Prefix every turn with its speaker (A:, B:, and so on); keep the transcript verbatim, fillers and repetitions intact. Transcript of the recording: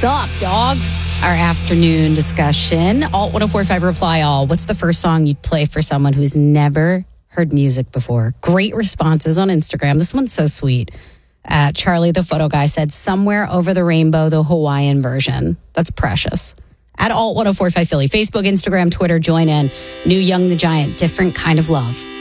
A: What's up, dog? Our afternoon discussion. Alt one oh four point five reply all. What's the first song you'd play for someone who's never heard music before? Great responses on Instagram. This one's so sweet. Uh, Charlie, the photo guy, said Somewhere Over the Rainbow, the Hawaiian version. That's precious. At Alt one oh four point five Philly. Facebook, Instagram, Twitter, join in. New Young the Giant, Different Kind of Love.